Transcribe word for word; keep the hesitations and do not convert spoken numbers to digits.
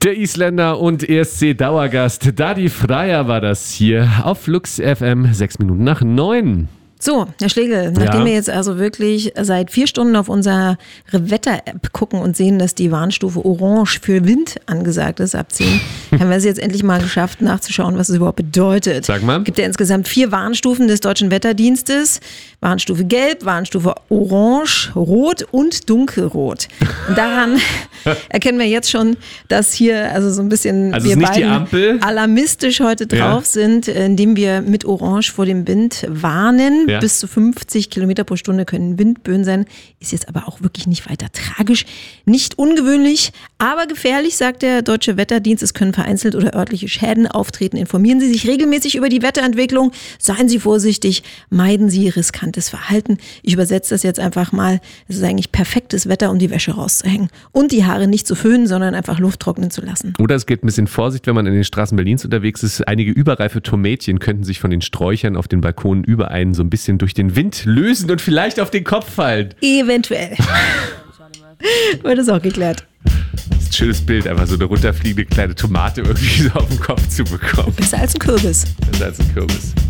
Der Isländer und E S C-Dauergast Dadi Freyr war das hier auf Flux F M, sechs Minuten nach neun. So, Herr Schlegel, nachdem ja. wir jetzt also wirklich seit vier Stunden auf unsere Wetter-App gucken und sehen, dass die Warnstufe Orange für Wind angesagt ist, ab zehn, haben wir es jetzt endlich mal geschafft, nachzuschauen, was es überhaupt bedeutet. Sag mal. Es gibt ja insgesamt vier Warnstufen des Deutschen Wetterdienstes. Warnstufe Gelb, Warnstufe Orange, Rot und Dunkelrot. Und daran erkennen wir jetzt schon, dass hier also so ein bisschen also wir nicht beiden die Ampel. alarmistisch heute drauf ja. sind, indem wir mit Orange vor dem Wind warnen. Ja. Bis zu fünfzig Kilometer pro Stunde können Windböen sein. Ist jetzt aber auch wirklich nicht weiter tragisch. Nicht ungewöhnlich, aber gefährlich, sagt der Deutsche Wetterdienst. Es können vereinzelt oder örtliche Schäden auftreten. Informieren Sie sich regelmäßig über die Wetterentwicklung. Seien Sie vorsichtig. Meiden Sie riskantes Verhalten. Ich übersetze das jetzt einfach mal. Es ist eigentlich perfektes Wetter, um die Wäsche rauszuhängen. Und die Haare nicht zu föhnen, sondern einfach Luft trocknen zu lassen. Oder es gilt ein bisschen Vorsicht, wenn man in den Straßen Berlins unterwegs ist. Einige überreife Tomätchen könnten sich von den Sträuchern auf den Balkonen über einen so ein bisschen durch den Wind lösen und vielleicht auf den Kopf fallen. Eventuell. Wird es auch geklärt. Das ist ein schönes Bild, einfach so eine runterfliegende kleine Tomate irgendwie so auf den Kopf zu bekommen. Besser als ein Kürbis. Besser als ein Kürbis.